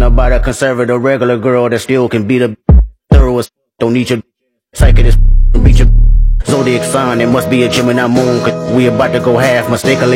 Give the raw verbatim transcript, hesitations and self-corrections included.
about a conservative regular girl that still can beat a thorough as don't need your psychic as beat your zodiac sign. It must be a Gemini moon, cause we about to go half mistakenly.